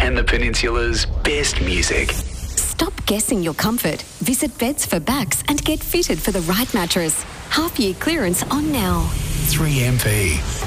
and the Peninsula's best music. Stop guessing your comfort. Visit Beds for Backs and get fitted for the right mattress. Half-year clearance on now. 3MP.